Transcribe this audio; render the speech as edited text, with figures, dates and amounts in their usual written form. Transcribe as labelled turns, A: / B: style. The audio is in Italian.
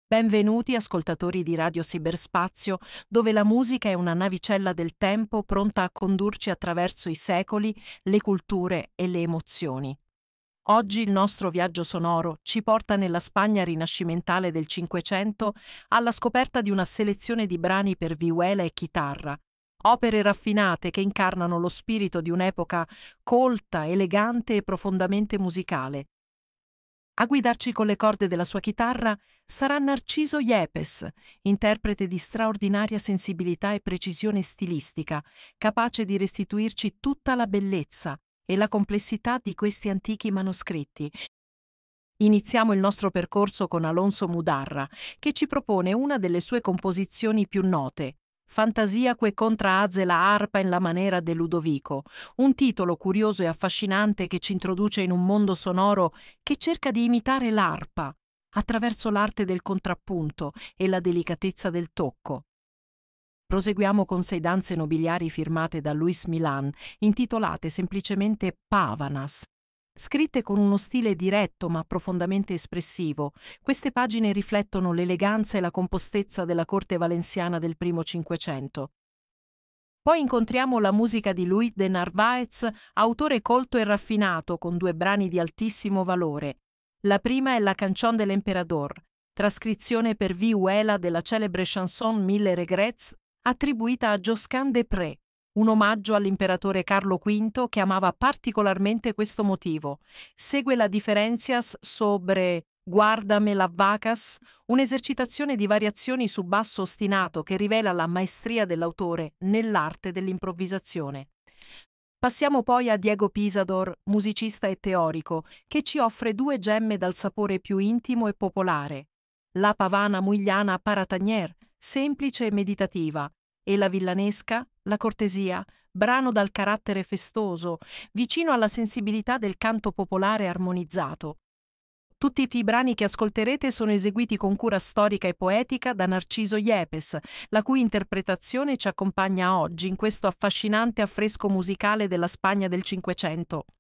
A: Benvenuti ascoltatori di Radio Cyberspazio, dove la musica è una navicella del tempo pronta a condurci attraverso i secoli, le culture e le emozioni. Oggi il nostro viaggio sonoro ci porta nella Spagna rinascimentale del Cinquecento alla scoperta di una selezione di brani per vihuela e chitarra, opere raffinate che incarnano lo spirito di un'epoca colta, elegante e profondamente musicale. A guidarci con le corde della sua chitarra sarà Narciso Yepes, interprete di straordinaria sensibilità e precisione stilistica, capace di restituirci tutta la bellezza e la complessità di questi antichi manoscritti. Iniziamo il nostro percorso con Alonso Mudarra, che ci propone una delle sue composizioni più note, Fantasiaque contra Aze la arpa in la manera de Ludovico, un titolo curioso e affascinante che ci introduce in un mondo sonoro che cerca di imitare l'arpa, attraverso l'arte del contrappunto e la delicatezza del tocco. Proseguiamo con 6 danze nobiliari firmate da Luis Milan, intitolate semplicemente Pavanas. Scritte con uno stile diretto ma profondamente espressivo, queste pagine riflettono l'eleganza e la compostezza della corte valenziana del primo Cinquecento. Poi incontriamo la musica di Luis de Narváez, autore colto e raffinato con 2 brani di altissimo valore. La prima è la Canción del Emperador, trascrizione per vihuela della celebre chanson Mille Regrets attribuita a Josquin des Prez, un omaggio all'imperatore Carlo V che amava particolarmente questo motivo. Segue la Diferencias sobre Guárdame las vacas, un'esercitazione di variazioni su basso ostinato che rivela la maestria dell'autore nell'arte dell'improvvisazione. Passiamo poi a Diego Pisador, musicista e teorico, che ci offre 2 gemme dal sapore più intimo e popolare. La Pavana Mugliana Paratagner, semplice e meditativa, e la Villanesca, la cortesia, brano dal carattere festoso, vicino alla sensibilità del canto popolare armonizzato. Tutti i brani che ascolterete sono eseguiti con cura storica e poetica da Narciso Yepes, la cui interpretazione ci accompagna oggi in questo affascinante affresco musicale della Spagna del Cinquecento.